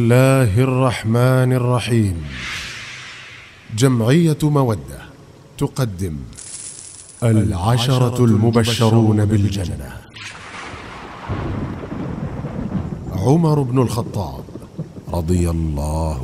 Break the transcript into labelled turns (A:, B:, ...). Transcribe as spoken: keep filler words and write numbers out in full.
A: الله الرحمن الرحيم. جمعية مودة تقدم العشرة المبشرون بالجنة. عمر بن الخطاب رضي الله